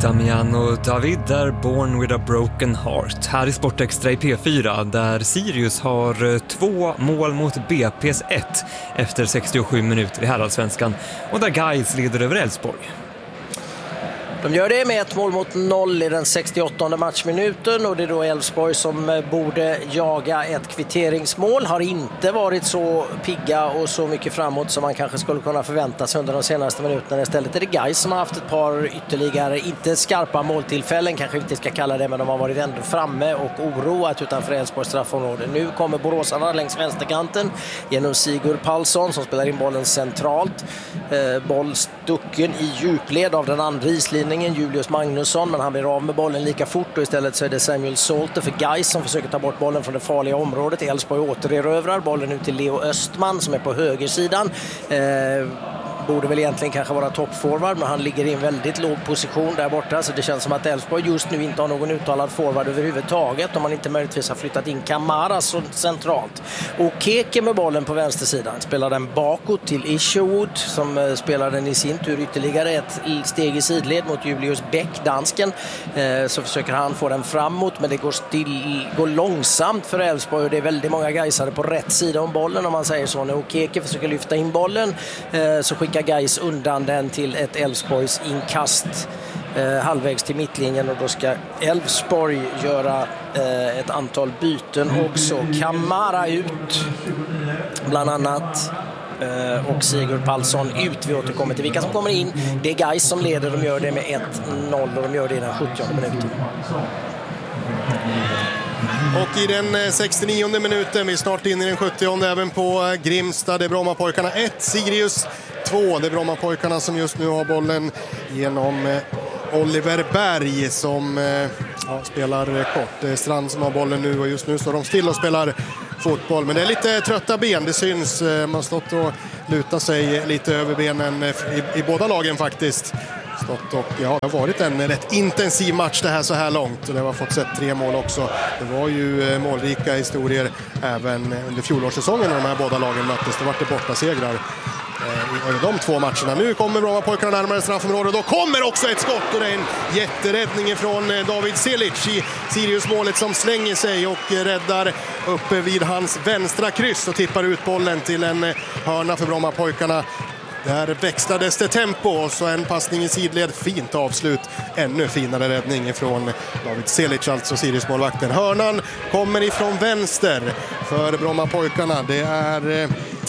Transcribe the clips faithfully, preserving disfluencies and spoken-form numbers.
Damian och David är Born with a Broken Heart. Här i Sportextra i P fyra där Sirius har två mål mot B P:s ett efter sextiosju minuter i herrallsvenskan och där Gais leder över Elfsborg. De gör det med ett mål mot noll i den sextioåttonde matchminuten och det är då Elfsborg som borde jaga ett kvitteringsmål. Har inte varit så pigga och så mycket framåt som man kanske skulle kunna förvänta sig under de senaste minuterna. Istället är det Gais som har haft ett par ytterligare, inte skarpa måltillfällen, kanske inte ska kalla det, men de har varit ändå framme och oroat utanför Elfsborgs straffområde. Nu kommer boråsarna längs vänsterkanten genom Sigurd Palsson som spelar in bollen centralt. Eh, boll stucken i djupled av den andra islinjen Julius Magnusson, men han blir av med bollen lika fort och istället så är det Samuel Solter för Gais som försöker ta bort bollen från det farliga området. Elfsborg återerövrar bollen ut till Leo Östman som är på högersidan. Eh, borde väl egentligen kanske vara toppforward, men han ligger i en väldigt låg position där borta, så det känns som att Elfsborg just nu inte har någon uttalad forward överhuvudtaget om man inte möjligtvis har flyttat in Kamara så centralt. Och Keke med bollen på vänstersidan spelar den bakåt till Isherwood som spelar den i sin tur ytterligare ett steg i sidled mot Julius Bäck, dansken. Eh, så försöker han få den framåt, men det går, still, går långsamt för Elfsborg och det är väldigt många gaisare på rätt sida om bollen om man säger så. När Keke försöker lyfta in bollen eh, så skickar Gais undan den till ett Elfsborgs inkast eh, halvvägs till mittlinjen och då ska Elfsborg göra eh, ett antal byten också. Kamara ut bland annat eh, och Sigurd Palsson ut. Vi återkommer till vilka som kommer in. Det är Gais som leder, de gör det med ett noll och de gör det i den sjuttionde minuten. Och i den sextionionde minuten, vi är snart in i den sjuttionde även på Grimstad. Det är Brommapojkarna ett, Sirius två. Det är Brommapojkarna som just nu har bollen genom Oliver Berg som ja, spelar kort. Det är Strand som har bollen nu och just nu står de still och spelar fotboll. Men det är lite trötta ben, det syns. Man har stått och lutat sig lite över benen i, i båda lagen faktiskt. Stått och, ja, det har varit en rätt intensiv match det här så här långt och det har fått sett tre mål också. Det var ju målrika historier även under fjolårssäsongen när de här båda lagen möttes. Det var det borta segrar i de två matcherna. Nu kommer Brommapojkarna närmare straffområdet. Då kommer också ett skott och det är en jätteräddning från David Selic i Sirius-målet som slänger sig och räddar uppe vid hans vänstra kryss och tippar ut bollen till en hörna för Brommapojkarna. Där växlades det tempo och så en passning i sidled, fint avslut, ännu finare räddning från David Selic, alltså Sirius-målvakten. Hörnan kommer ifrån vänster för Brommapojkarna. Det är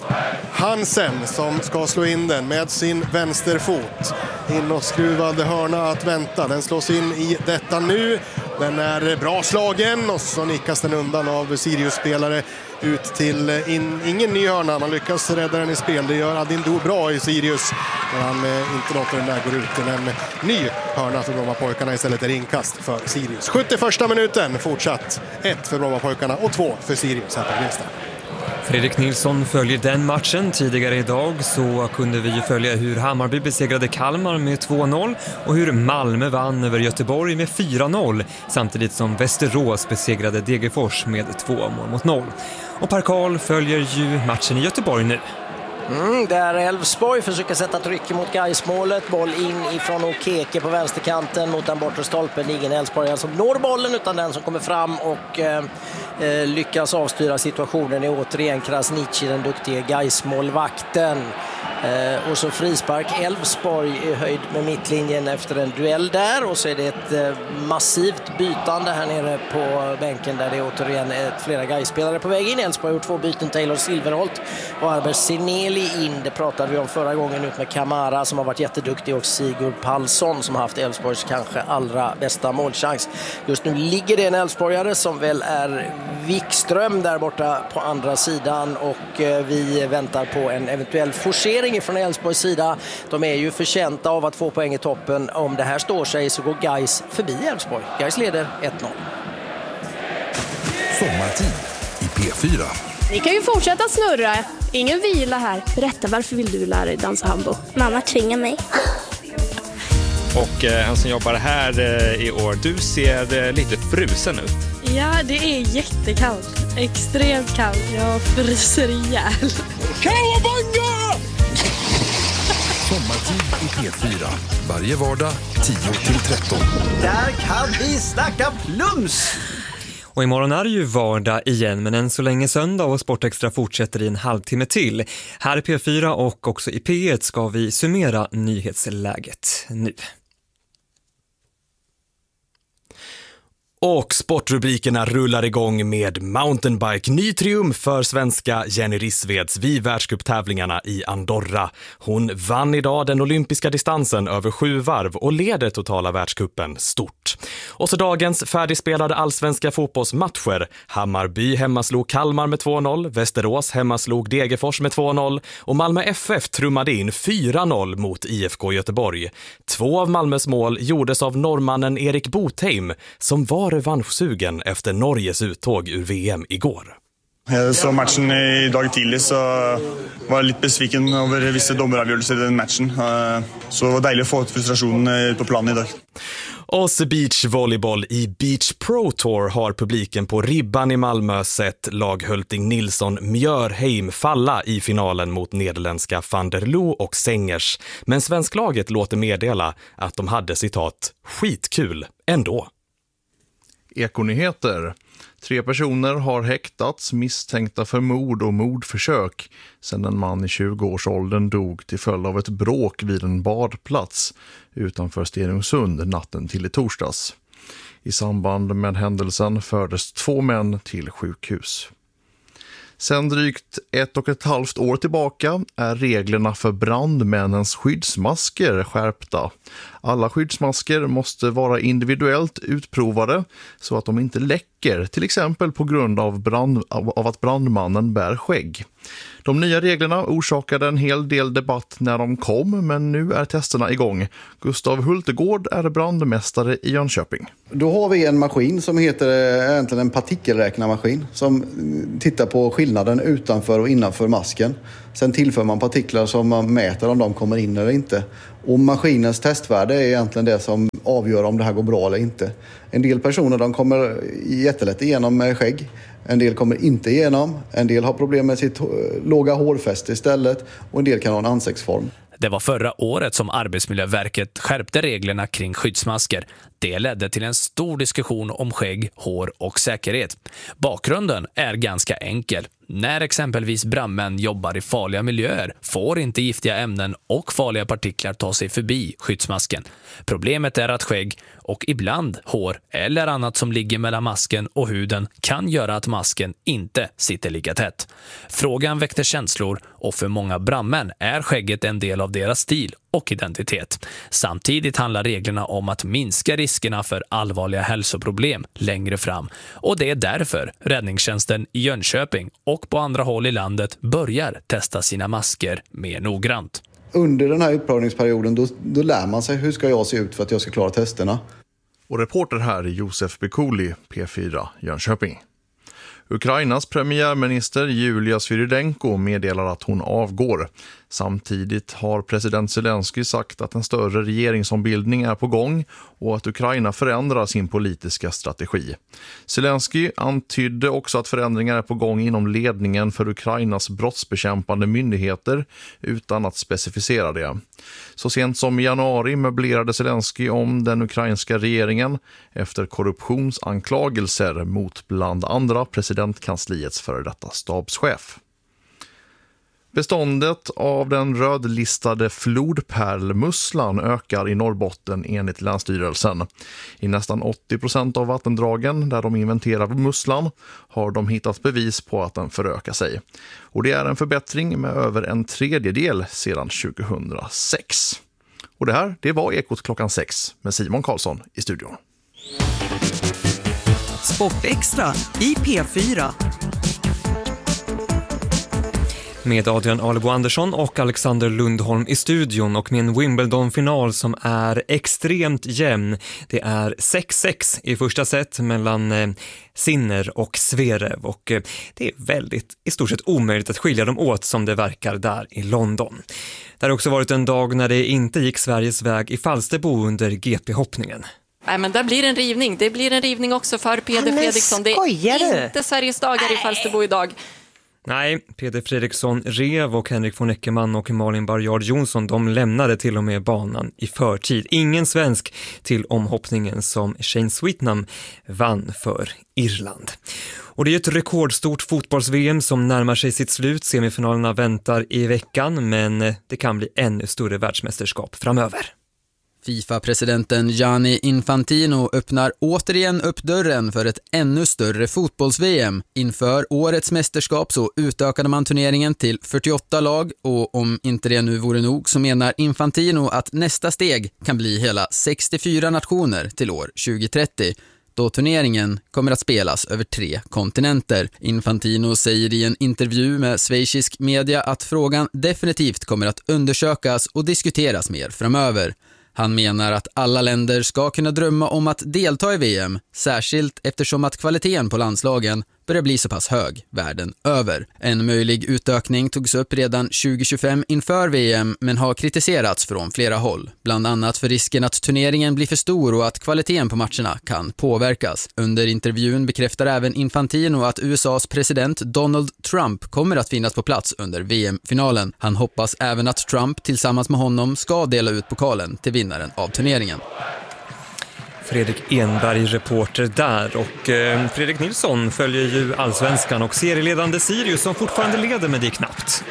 Hansen som ska slå in den med sin vänsterfot. In och skruvad hörna att vänta. Den slås in i detta nu. Den är bra slagen och så nickas den undan av Sirius-spelare ut till in, ingen ny hörna. Man lyckas rädda den i spel. Det gör Adin bra i Sirius. Men han eh, inte låter den där gå ut till en ny hörna för Brommapojkarna. Istället är det inkast för Sirius. sjuttioförsta minuten fortsatt. Ett för Brommapojkarna och två för Sirius här på Grimstad. Fredrik Nilsson följer den matchen. Tidigare idag så kunde vi ju följa hur Hammarby besegrade Kalmar med två noll och hur Malmö vann över Göteborg med fyra noll samtidigt som Västerås besegrade Degerfors med två mål mot noll. Och Per Karl följer ju matchen i Göteborg nu. Mm, där Elfsborg försöker sätta tryck mot Gais-målet. Boll in ifrån Okeke på vänsterkanten mot den bortre stolpen. Ingen Elfsborg som når bollen utan den som kommer fram och eh, lyckas avstyra situationen är återigen Krasniqi, den duktiga Gais-målvakten. Eh, och så frispark Elfsborg i höjd med mittlinjen efter en duell där och så är det ett eh, massivt bytande här nere på bänken där det är återigen ett, flera Gais-spelare på väg in. Elfsborg har gjort två byten, Taylor Silverholt och Albert Sineli in. Det pratade vi om förra gången ut med Kamara som har varit jätteduktig och Sigurd Palsson som har haft Elfsborgs kanske allra bästa målchans. Just nu ligger det en Elfsborgare som väl är Wikström där borta på andra sidan och eh, vi väntar på en eventuell forcering från Elfsborgs sida. De är ju förtjänta av att få poäng i toppen. Om det här står sig så går Gais förbi Elfsborg. Gais leder ett noll. Sommartid i P fyra. Ni kan ju fortsätta snurra. Ingen vila här. Berätta, varför vill du lära dig dansa hambo? Mamma tvingar mig. Och eh, han som jobbar här eh, i år, du ser eh, lite frusen ut. Ja, det är jättekallt. Extremt kallt. Jag fryser ihjäl. Kawabanga! Sommartid i P P fyra. Varje vardag tio till tretton. Där kan vi snacka plums! Och imorgon är det ju vardag igen, men än så länge söndag och Sportextra fortsätter i en halvtimme till. Här i P fyra och också i P ett ska vi summera nyhetsläget nu. Och sportrubrikerna rullar igång med mountainbike. Ny triumf för svenska Jenny Rissveds vid världscuptävlingarna i Andorra. Hon vann idag den olympiska distansen över sju varv och leder totala världscupen stort. Och så dagens färdigspelade allsvenska fotbollsmatcher. Hammarby hemmaslog Kalmar med två noll, Västerås hemmaslog Degerfors med två noll och Malmö F F trummade in fyra noll mot I F K Göteborg. Två av Malmös mål gjordes av norrmannen Erik Botheim som var revanschsugen efter Norges uttåg ur V M igår. Jag såg matchen idag tidlig så var jag lite besviken över vissa domaravgörelser i den matchen. Så det var dejligt att få ut frustrationen ut på planen idag. Och så beachvolleyboll i Beach Pro Tour har publiken på Ribban i Malmö sett laghölting Nilsson Mjörheim falla i finalen mot nederländska van der Loo och Sengers. Men svensklaget låter meddela att de hade citat skitkul ändå. Ekonyheter. Tre personer har häktats misstänkta för mord och mordförsök sedan en man i tjugoårsåldern dog till följd av ett bråk vid en badplats utanför Stenungsund natten till i torsdags. I samband med händelsen fördes två män till sjukhus. Sedan drygt ett och ett halvt år tillbaka är reglerna för brandmännens skyddsmasker skärpta. Alla skyddsmasker måste vara individuellt utprovade så att de inte läcker, till exempel på grund av, brand, av att brandmannen bär skägg. De nya reglerna orsakade en hel del debatt när de kom, men nu är testerna igång. Gustav Hultegård är brandmästare i Jönköping. Då har vi en maskin som heter egentligen en partikelräknarmaskin som tittar på skillnaden utanför och innanför masken. Sen tillför man partiklar som man mäter om de kommer in eller inte. Och maskinens testvärde är egentligen det som avgör om det här går bra eller inte. En del personer de kommer jättelätt igenom med skägg. En del kommer inte igenom. En del har problem med sitt låga hårfäste istället. Och en del kan ha en ansiktsform. Det var förra året som Arbetsmiljöverket skärpte reglerna kring skyddsmasker. Det ledde till en stor diskussion om skägg, hår och säkerhet. Bakgrunden är ganska enkel. När exempelvis brandmän jobbar i farliga miljöer får inte giftiga ämnen och farliga partiklar ta sig förbi skyddsmasken. Problemet är att skägg och ibland hår eller annat som ligger mellan masken och huden kan göra att masken inte sitter lika tätt. Frågan väckte känslor och för många brandmän är skägget en del av deras stil och identitet. Samtidigt handlar reglerna om att minska riskerna för allvarliga hälsoproblem längre fram. Och det är därför räddningstjänsten i Jönköping och på andra håll i landet börjar testa sina masker mer noggrant. Under den här utprovningsperioden då, då lär man sig hur ska jag se ut för att jag ska klara testerna. Och reporter här är Josef Bekuli, P fyra Jönköping. Ukrainas premiärminister Julia Svyrydenko meddelar att hon avgår. Samtidigt har president Zelensky sagt att en större regeringsombildning är på gång och att Ukraina förändrar sin politiska strategi. Zelensky antydde också att förändringar är på gång inom ledningen för Ukrainas brottsbekämpande myndigheter utan att specificera det. Så sent som i januari möblerade Zelensky om den ukrainska regeringen efter korruptionsanklagelser mot bland andra presidentkansliets före detta stabschef. Beståndet av den rödlistade flodpärlmusslan ökar i Norrbotten enligt Länsstyrelsen. I nästan åttio procent av vattendragen där de inventerar musslan har de hittat bevis på att den förökar sig. Och det är en förbättring med över en tredjedel sedan tjugohundrasex. Och det här, det var Ekot klockan sex med Simon Karlsson i studion. Sportextra i P fyra. Med Adrian Alebo Andersson och Alexander Lundholm i studion och med en Wimbledon-final som är extremt jämn. Det är sex sex i första set mellan eh, Sinner och Zverev och eh, det är väldigt i stort sett omöjligt att skilja dem åt som det verkar där i London. Det har också varit en dag när det inte gick Sveriges väg i Falsterbo under G P-hoppningen. Nej, men där blir en rivning. Det blir en rivning också för Peder Fredriksson. Det är inte Sveriges dagar i Falsterbo idag. Nej, Peder Fredriksson rev och Henrik von Eckermann och Malin Barjard Jonsson, de lämnade till och med banan i förtid. Ingen svensk till omhoppningen som Shane Sweetnam vann för Irland. Och det är ett rekordstort fotbolls-V M som närmar sig sitt slut. Semifinalerna väntar i veckan, men det kan bli ännu större världsmästerskap framöver. FIFA-presidenten Gianni Infantino öppnar återigen upp dörren för ett ännu större fotbolls-V M. Inför årets mästerskap så utökade man turneringen till fyrtioåtta lag, och om inte det nu vore nog så menar Infantino att nästa steg kan bli hela sextiofyra nationer till år tjugo trettio. Då turneringen kommer att spelas över tre kontinenter. Infantino säger i en intervju med schweizisk media att frågan definitivt kommer att undersökas och diskuteras mer framöver. Han menar att alla länder ska kunna drömma om att delta i V M, särskilt eftersom att kvaliteten på landslagen börjar bli så pass hög världen över. En möjlig utökning togs upp redan tjugo tjugofem inför V M, men har kritiserats från flera håll. Bland annat för risken att turneringen blir för stor och att kvaliteten på matcherna kan påverkas. Under intervjun bekräftar även Infantino att U S A:s president Donald Trump kommer att finnas på plats under V M-finalen. Han hoppas även att Trump tillsammans med honom ska dela ut pokalen till vinnaren av turneringen. Fredrik Enberg, reporter där, och eh, Fredrik Nilsson följer ju allsvenskan och serieledande Sirius som fortfarande leder, men det är knappt.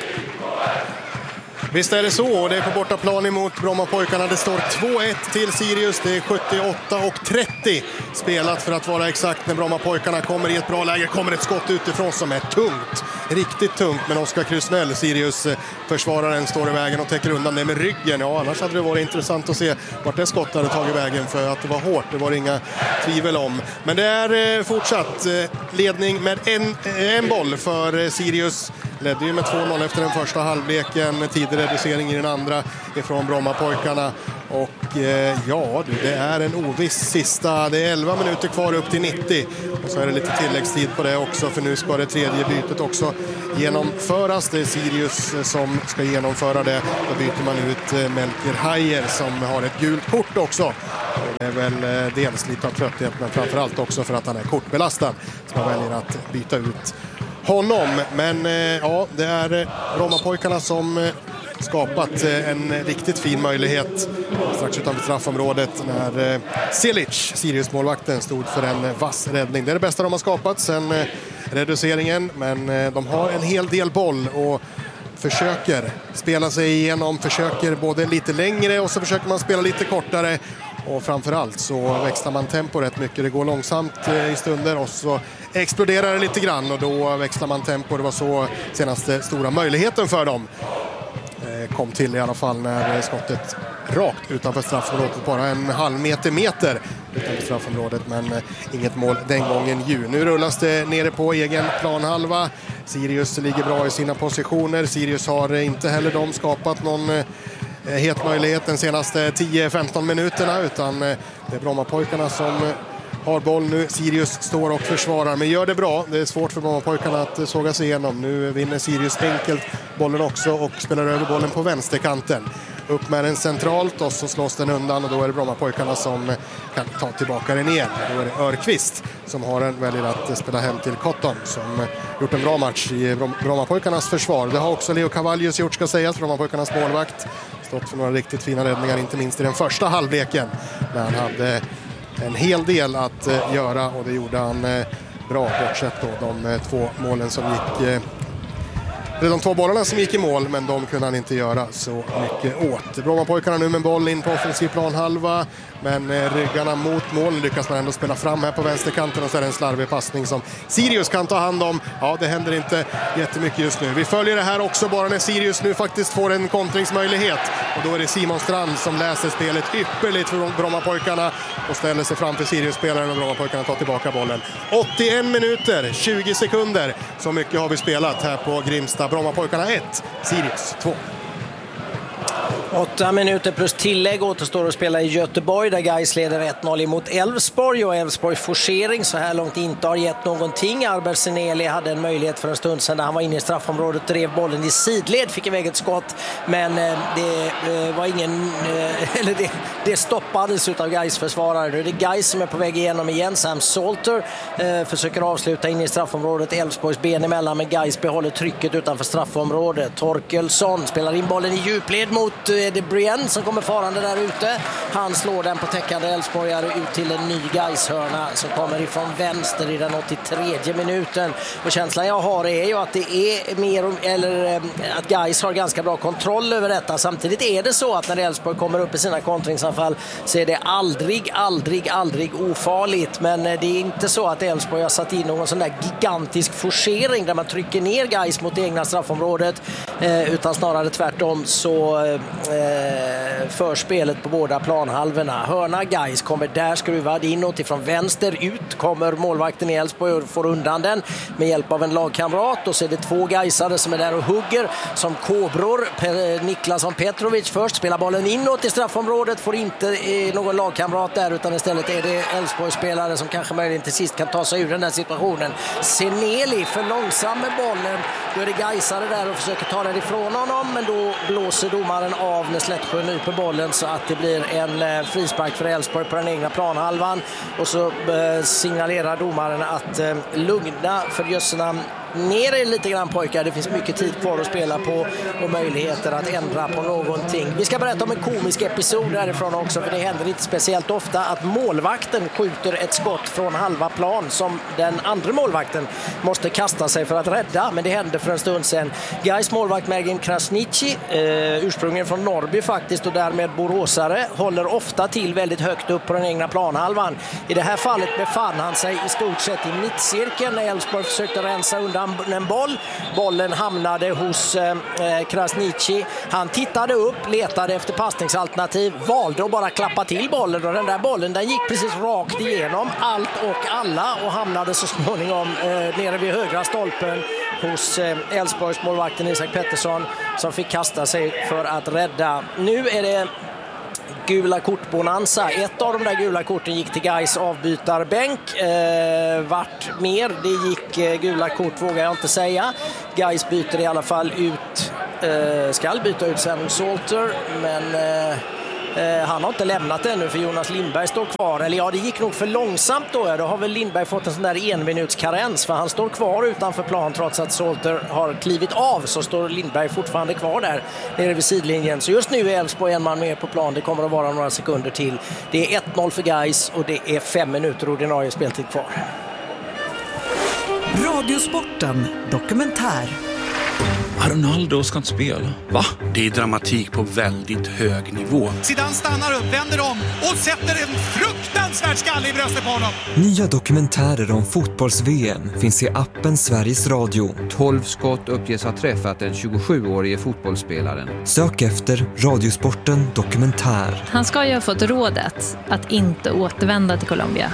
Visst är det så, det är på bortaplan emot Brommapojkarna. Det står två ett till Sirius, det är sjuttioåtta och trettio spelat för att vara exakt när Brommapojkarna kommer i ett bra läge. Kommer ett skott utifrån som är tungt, riktigt tungt, men Oskar Krusnell, Sirius försvararen, står i vägen och täcker undan det med ryggen. Ja, annars hade det varit intressant att se vart det skottet hade tagit vägen, för att det var hårt, det var inga tvivel om. Men det är fortsatt ledning med en, en boll för Sirius. Ledde ju med två noll efter den första halvleken, tidig reducering i den andra ifrån Brommapojkarna. Och eh, ja, det är en oviss sista, det är elva minuter kvar upp till nittio. Och så är det lite tilläggstid på det också, för nu ska det tredje bytet också genomföras. Det är Sirius som ska genomföra det. Då byter man ut eh, Melker Hajer som har ett gult kort också. Det är väl eh, dels lite av trötthet, men framförallt också för att han är kortbelastad. Så man väljer att byta ut honom. Men eh, ja, det är Brommapojkarna som eh, skapat eh, en riktigt fin möjlighet strax utanför straffområdet när eh, Silic, Sirius-målvakten, stod för en vass räddning. Det är det bästa de har skapat sen eh, reduceringen, men eh, de har en hel del boll och försöker spela sig igenom, försöker både lite längre och så försöker man spela lite kortare. Och framförallt så växlar man tempo rätt mycket. Det går långsamt i stunder och så exploderar det lite grann, och då växlar man tempo. Det var så senaste stora möjligheten för dem kom till i alla fall, när skottet rakt utanför straffområdet, bara en halv meter meter utanför straffområdet, men inget mål den gången ju. Nu rullas det nere på egen planhalva. Sirius ligger bra i sina positioner. Sirius har inte heller de skapat någon het möjlighet den senaste tio femton minuterna, utan det är Brommapojkarna som har boll nu. Sirius står och försvarar, men gör det bra. Det är svårt för Brommapojkarna att såga sig igenom. Nu vinner Sirius enkelt bollen också och spelar över bollen på vänsterkanten. Upp med den centralt och så slås den undan, och då är det Brommapojkarna som kan ta tillbaka den igen. Då är det Örqvist som har en väljer att spela hem till Cotton, som gjort en bra match i Brommapojkarnas försvar. Det har också Leo Cavallius gjort, ska sägas, Brommapojkarnas målvakt. Stått för några riktigt fina räddningar, inte minst i den första halvleken, när han hade en hel del att uh, göra, och det gjorde han uh, bra, bortsett då de uh, två målen som gick uh, det är de två bollarna som gick i mål, men de kunde han inte göra så mycket åt. Brommapojkarna nu med en boll in på offensiv planhalva, men eh, ryggarna mot mål lyckas man ändå spela fram här på vänsterkanten, och så är det en slarvig passning som Sirius kan ta hand om. Ja, det händer inte jättemycket just nu. Vi följer det här också bara när Sirius nu faktiskt får en kontringsmöjlighet, och då är det Simon Strand som läser spelet ypperligt för Brommapojkarna och ställer sig framför Sirius-spelaren, och Brommapojkarna tar tillbaka bollen. åttioen minuter, tjugo sekunder, så mycket har vi spelat här på Grimsta. Brommapojkarna ett, Sirius två. Åtta minuter plus tillägg återstår att spela i Göteborg där Gais leder ett noll emot Elfsborg och Elfsborgs forcering så här långt inte har gett någonting. Arber Seneli hade en möjlighet för en stund sedan när han var inne i straffområdet, drev bollen i sidled, fick iväg ett skott men eh, det eh, var ingen eh, eller det, det stoppades utav Gais försvarare. Det är Gais som är på väg igenom igen. Sam Salter eh, försöker avsluta in i straffområdet, Elfsborgs ben emellan men Gais behåller trycket utanför straffområdet. Torkelsson spelar in bollen i djupled mot eh, det Brienne som kommer farande där ute. Han slår den på täckande Elfsborgare ut till en ny Gais-hörna som kommer ifrån vänster i den åttiotredje minuten. Och känslan jag har är ju att det är mer eller att Gais har ganska bra kontroll över detta. Samtidigt är det så att när Elfsborg kommer upp i sina kontringsanfall så är det aldrig, aldrig, aldrig ofarligt. Men det är inte så att Elfsborg har satt in någon sån där gigantisk forcering där man trycker ner Gais mot det egna straffområdet. Utan snarare tvärtom så för spelet på båda planhalvorna. Hörna Gais kommer där skruvad inåt ifrån vänster, ut kommer målvakten i Elfsborg och får undan den med hjälp av en lagkamrat och så är det två Gaisare som är där och hugger som kobror. Niklasson Petrovic först spelar bollen inåt i straffområdet, får inte någon lagkamrat där utan istället är det Elfsborgs spelare som kanske möjligen till sist kan ta sig ur den här situationen. Seneli för långsam med bollen, då är det Gaisare där och försöker ta den ifrån honom men då blåser domaren av när Slättsjö nyper bollen så att det blir en eh, frispark för Elfsborg på den egna planhalvan och så eh, signalerar domaren att eh, lugna för jösserna ner er lite grann pojkar, det finns mycket tid kvar att spela på och möjligheter att ändra på någonting. Vi ska berätta om en komisk episod därifrån också för det händer inte speciellt ofta att målvakten skjuter ett skott från halva plan som den andra målvakten måste kasta sig för att rädda, men det hände för en stund sedan. Gais målvakt Mergin Krasniqi, eh, ursprungligen från Norrby faktiskt och därmed boråsare, håller ofta till väldigt högt upp på den egna planhalvan. I det här fallet befann han sig i stort sett i mittcirkeln när Elfsborg försökte rensa undan en boll. Bollen hamnade hos eh, Krasniqi. Han tittade upp, letade efter passningsalternativ, valde att bara klappa till bollen och den där bollen den gick precis rakt igenom allt och alla och hamnade så småningom eh, nere vid högra stolpen hos Elfsborgs eh, målvakten Isak Pettersson som fick kasta sig för att rädda. Nu är det gula kortbonanza. Ett av de där gula korten gick till Gais avbytarbänk. Eh, vart mer det gick eh, gula kort vågar jag inte säga. Gais byter i alla fall ut, eh, ska byta ut Sam Salter, men eh, Eh, han har inte lämnat ännu för Jonas Lindberg står kvar. Eller ja, det gick nog för långsamt då. Ja. Då har väl Lindberg fått en sån där en minuts karens för han står kvar utanför plan trots att Salter har klivit av så står Lindberg fortfarande kvar där nere vid sidlinjen. Så just nu är Elfsborg en man med på plan. Det kommer att vara några sekunder till. Det är ett noll för Gais och det är fem minuter ordinarie speltid kvar. Radiosporten dokumentär. Ronaldo ska inte spela. Va? Det är dramatik på väldigt hög nivå. Zidane stannar upp, vänder om och sätter en fruktansvärd skalle i bröstet på honom. Nya dokumentärer om fotbolls-V M finns i appen Sveriges Radio. tolv skott uppges ha träffat den tjugosjuårige fotbollsspelaren. Sök efter Radiosporten dokumentär. Han ska ju ha fått rådet att inte återvända till Colombia.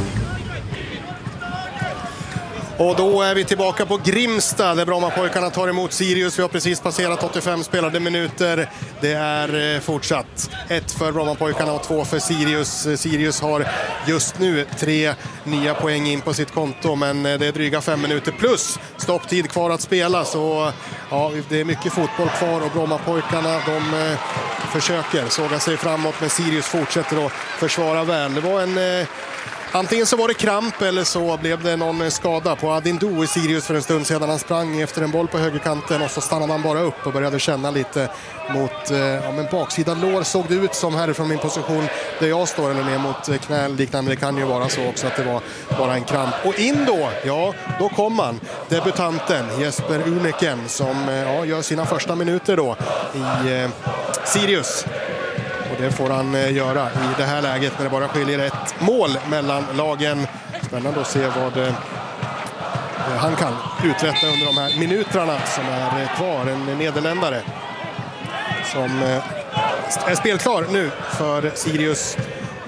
Och då är vi tillbaka på Grimsta där Brommapojkarna tar emot Sirius. Vi har precis passerat åttiofem spelade minuter. Det är fortsatt ett för Brommapojkarna och två för Sirius. Sirius har just nu tre nya poäng in på sitt konto, men det är dryga fem minuter plus stopptid kvar att spela. Så ja, det är mycket fotboll kvar och Brommapojkarna de försöker såga sig framåt, men Sirius fortsätter att försvara väl. Det var en... Antingen så var det kramp eller så blev det någon skada på Adindu i Sirius för en stund sedan. Han sprang efter en boll på högerkanten och så stannade han bara upp och började känna lite mot ja, men baksidan lår såg det ut som härifrån min position där jag står eller ner mot knä liknande. Det kan ju vara så också att det var bara en kramp. Och in då, ja då kom han, debutanten Jesper Uneken som ja, gör sina första minuter då i eh, Sirius. Och det får han göra i det här läget när det bara skiljer ett mål mellan lagen. Spännande att se vad eh, han kan uträtta under de här minuterna som är kvar. En nederländare som eh, är spelklar nu för Sirius.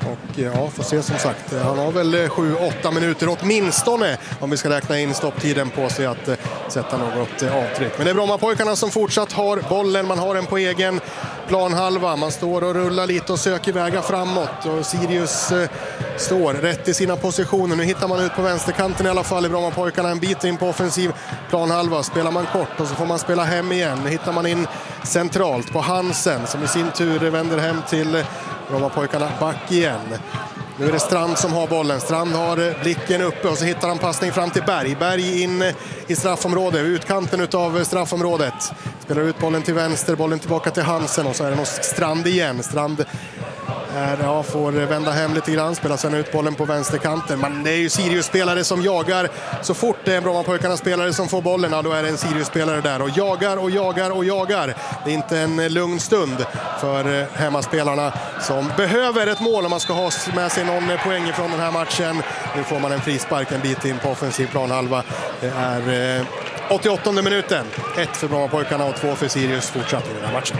Och ja, får se som sagt. Han har väl sju åtta minuter åtminstone om vi ska räkna in stopptiden på sig att eh, sätta något eh, avtryck. Men det är Brommapojkarna som fortsatt har bollen. Man har den på egen planhalva. Man står och rullar lite och söker vägar framåt. Och Sirius eh, står rätt i sina positioner. Nu hittar man ut på vänsterkanten i alla fall i Brommapojkarna. En bit in på offensiv planhalva. Spelar man kort och så får man spela hem igen. Nu hittar man in centralt på Hansen som i sin tur vänder hem till Brommapojkarna back igen. Nu är det Strand som har bollen. Strand har blicken uppe och så hittar han passning fram till Berg. Berg in i straffområdet, utkanten av straffområdet. Spelar ut bollen till vänster, bollen tillbaka till Hansen och så är det nog Strand igen. Strand är, ja, får vända hem lite grann, spelar sen ut bollen på vänsterkanten. Men det är ju Sirius-spelare som jagar. Så fort det är en Brommapojkarna spelare som får bollen, ja, då är det en Sirius-spelare där. Och jagar och jagar och jagar. Det är inte en lugn stund för hemmaspelarna som behöver ett mål om man ska ha med sig någon poäng från den här matchen. Nu får man en frispark en bit in på offensiv planhalva. Det är eh, åttioåttonde minuten. Ett för Brommapojkarna och två för Sirius fortsatt i den här matchen.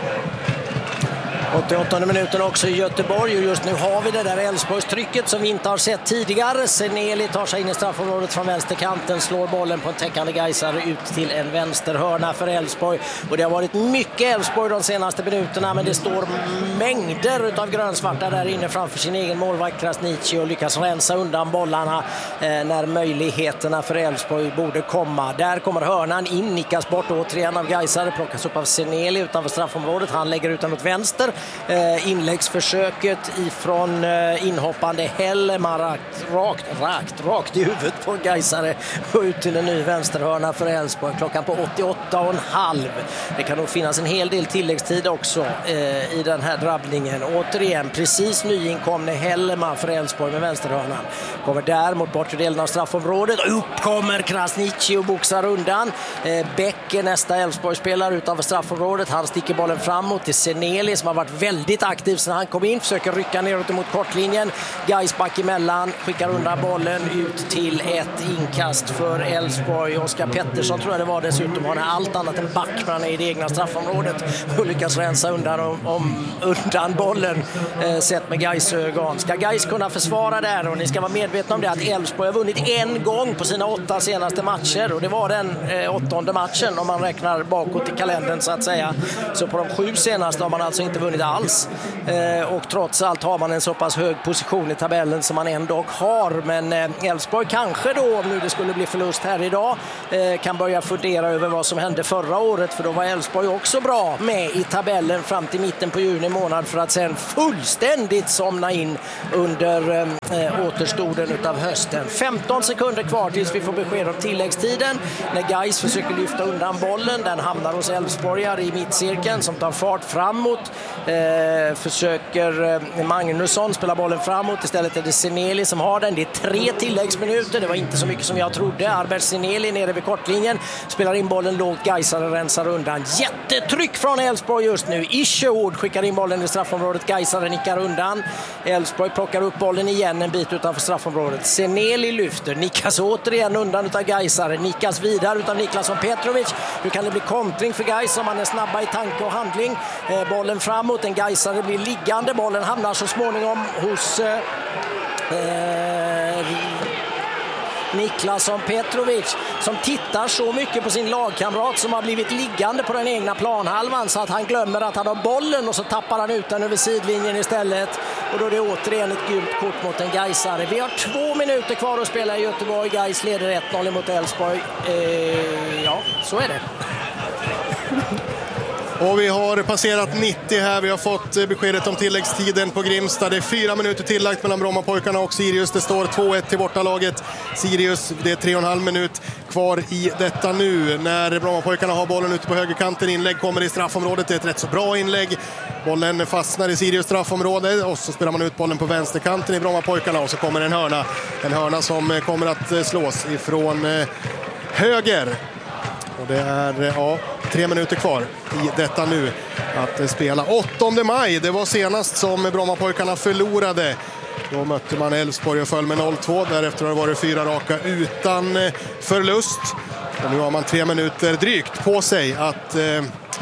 åttioåttonde minuten också i Göteborg och just nu har vi det där Elfsborgstrycket som vi inte har sett tidigare. Seneli tar sig in i straffområdet från vänsterkanten, slår bollen på en täckande Gaisare ut till en vänsterhörna för Elfsborg. Och det har varit mycket Elfsborg de senaste minuterna, men det står mängder av grönsvarta där inne framför sin egen målvakt Krasniqi och lyckas rensa undan bollarna eh, när möjligheterna för Elfsborg borde komma. Där kommer hörnan in, nickas bort återigen av Gaisare, plockas upp av Seneli utanför straffområdet. Han lägger utan åt vänster. Eh, inläggsförsöket ifrån eh, inhoppande Hellman rakt, rakt, rakt, rakt i huvudet på Gaisare och ut till en ny vänsterhörna för Elfsborg. Klockan på åttioåtta och en halv. Det kan nog finnas en hel del tilläggstid också eh, i den här drabbningen. Återigen, precis nyinkomne Hellman för Elfsborg med vänsterhörnan. Kommer där mot bortre delen av straffområdet. Upp kommer Krasniqi och boxar undan. Eh, Bäck är nästa Elfsborg-spelare utanför straffområdet. Han sticker bollen framåt till Seneli som har varit väldigt aktiv sedan han kom in, försöker rycka neråt mot kortlinjen. Gais back emellan, skickar undan bollen ut till ett inkast för Elfsborg. Oskar Pettersson tror jag det var dessutom. Han är allt annat än back, men han är i det egna straffområdet och lyckas rensa undan, om, om, undan bollen eh, sett med Gais ögon. Ska Gais kunna försvara där? Och ni ska vara medvetna om det att Elfsborg har vunnit en gång på sina åtta senaste matcher och det var den eh, åttonde matchen om man räknar bakåt i kalendern så att säga. Så på de sju senaste har man alltså inte vunnit alls. Eh, och trots allt har man en så pass hög position i tabellen som man ändå har. Men Elfsborg eh, kanske då, om nu det skulle bli förlust här idag, eh, kan börja fundera över vad som hände förra året. För då var Elfsborg också bra med i tabellen fram till mitten på juni månad för att sen fullständigt somna in under eh, återstoden utav hösten. femton sekunder kvar tills vi får besked om tilläggstiden. När Gais försöker lyfta undan bollen, den hamnar hos Elfsborgare i mittcirkeln som tar fart framåt. Eh, försöker eh, Magnusson spela bollen framåt. Istället är det Seneli som har den. Det är tre tilläggsminuter. Det var inte så mycket som jag trodde. Albert Seneli nere vid kortlinjen. Spelar in bollen lågt. Gaisare rensar undan. Jättetryck från Elfsborg just nu. Isherwood skickar in bollen i straffområdet. Gaisare nickar undan. Elfsborg plockar upp bollen igen en bit utanför straffområdet. Seneli lyfter. Nickas återigen undan utav Gaisare. Nickas vidare utav Niklasson Petrovic. Nu kan det bli kontring för Gais om man är snabba i tanke och handling. Eh, bollen framåt. En Gaisare blir liggande. Bollen hamnar så småningom hos eh, eh, Niklasson Petrovic som tittar så mycket på sin lagkamrat som har blivit liggande på den egna planhalvan så att han glömmer att han har bollen och så tappar han ut den över sidlinjen istället. Och då är det återigen ett gult kort mot en Gaisare. Vi har två minuter kvar att spela i Göteborg. Gais leder ett noll mot Elfsborg. Eh, ja, så är det. Och vi har passerat nittio här. Vi har fått beskedet om tilläggstiden på Grimsta. Det är fyra minuter tillagt mellan Brommapojkarna och Sirius. Det står två ett till bortalaget Sirius. Det är tre och en halv minut kvar i detta nu. När Brommapojkarna har bollen ute på högerkanten. Inlägg kommer i straffområdet. Det är ett rätt så bra inlägg. Bollen fastnar i Sirius straffområde. Och så spelar man ut bollen på vänsterkanten i Brommapojkarna. Och så kommer en hörna. En hörna som kommer att slås ifrån höger. Och det är ja, tre minuter kvar i detta nu att spela. åttonde maj, det var senast som Brommapojkarna förlorade. Då mötte man Elfsborg och föll med noll två. Därefter har det varit fyra raka utan förlust. Och nu har man tre minuter drygt på sig att eh,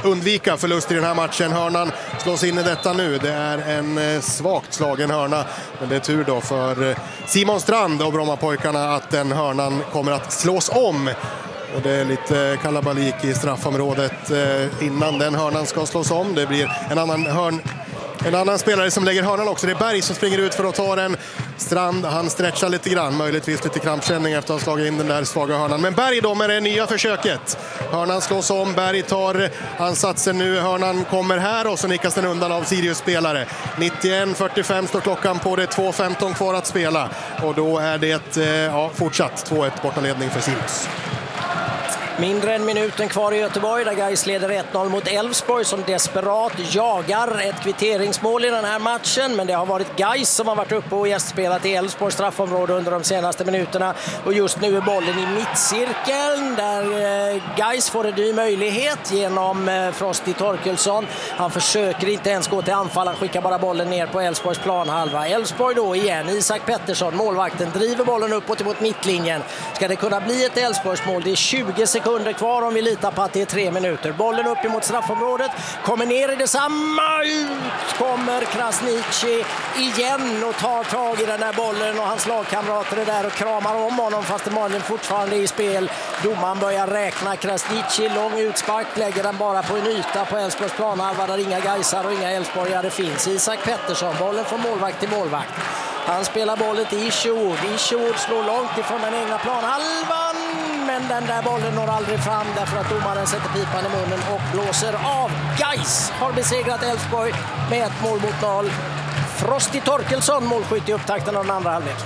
undvika förlust i den här matchen. Hörnan slås in i detta nu. Det är en svagt slagen hörna. Men det är tur då för Simon Strand och Brommapojkarna att den hörnan kommer att slås om. Och det är lite kalabalik i straffområdet innan den hörnan ska slås om. Det blir en annan hörn. En annan spelare som lägger hörnan också, det är Berg som springer ut för att ta den. Strand, han stretchar lite grann, möjligtvis lite krampkänning efter att ha slagit in den där svaga hörnan. Men Berg då med det nya försöket. Hörnan slås om, Berg tar ansatsen nu. Hörnan kommer här och så nickas den undan av Sirius-spelare. nittioen fyrtiofem står klockan på, det är två femton kvar att spela. Och då är det ja, fortsatt två ett bortaledning för Sirius. Mindre än minuten kvar i Göteborg där Gais leder ett noll mot Elfsborg som desperat jagar ett kvitteringsmål i den här matchen. Men det har varit Gais som har varit uppe och gästspelat i Elfsborgs straffområde under de senaste minuterna. Och just nu är bollen i mittcirkeln där Gais får en ny möjlighet genom Frosty Torkelsson. Han försöker inte ens gå till anfall, han skickar bara bollen ner på Elfsborgs planhalva. Elfsborg då igen, Isak Pettersson, målvakten, driver bollen uppåt mot mittlinjen. Ska det kunna bli ett Elfsborgsmål? Det är tjugo sekunder kvar om vi litar på att det är tre minuter. Bollen upp emot straffområdet, kommer ner i detsamma, ut kommer Krasniqi igen och tar tag i den här bollen och hans lagkamrater är där och kramar om honom fast bollen fortfarande är i spel. Domaren börjar räkna. Krasniqi, lång utspark, lägger den bara på en yta på Elfsborgs planhalva där inga Gaisar och inga Elfsborgare finns. Isak Pettersson, bollen från målvakt till målvakt. Han spelar bollen till Isherwood. Isherwood slår långt ifrån den egna planhalvan. Men den där bollen når aldrig fram därför att domaren sätter pipan i munnen och blåser av. Gais har besegrat Elfsborg med ett mål mot noll. Frosty Torkelsson målskytt i upptakten av den andra halvlek.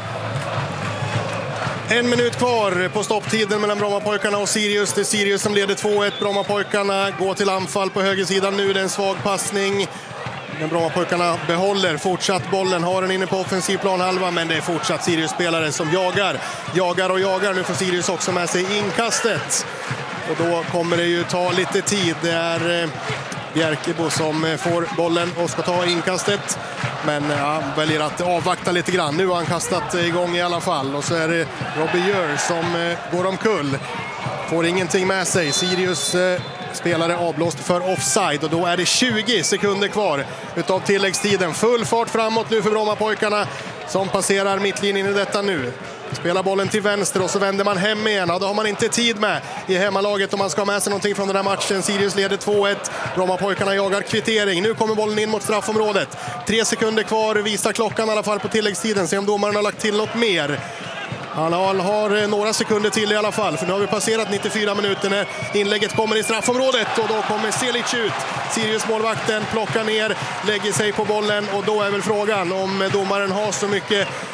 En minut kvar på stopptiden mellan Brommapojkarna och Sirius. Det är Sirius som leder två ett. Brommapojkarna går till anfall på högersidan. Nu är det en svag passning. Men Brommapojkarna behåller fortsatt bollen, har den inne på offensiv planhalva, men det är fortsatt Sirius-spelare som jagar. Jagar och jagar, nu får Sirius också med sig inkastet. Och då kommer det ju ta lite tid. Det är Bjerkebo som får bollen och ska ta inkastet. Men ja, väljer att avvakta lite grann. Nu har han kastat igång i alla fall. Och så är det Robbie Gör som går omkull. Får ingenting med sig. Sirius spelare avblåst för offside och då är det tjugo sekunder kvar utav tilläggstiden. Full fart framåt nu för Brommapojkarna som passerar mittlinjen i detta nu. Spelar bollen till vänster och så vänder man hem igen. Ja, då har man inte tid med i hemmalaget om man ska ha med sig någonting från den här matchen. Sirius leder två ett. Brommapojkarna jagar kvittering. Nu kommer bollen in mot straffområdet. Tre sekunder kvar, visar klockan i alla fall på tilläggstiden. Se om domaren har lagt till något mer. Han har några sekunder till i alla fall, för nu har vi passerat nittiofyra minuter när inlägget kommer i straffområdet och då kommer Selic ut. Sirius målvakten plockar ner, lägger sig på bollen och då är väl frågan om domaren har så mycket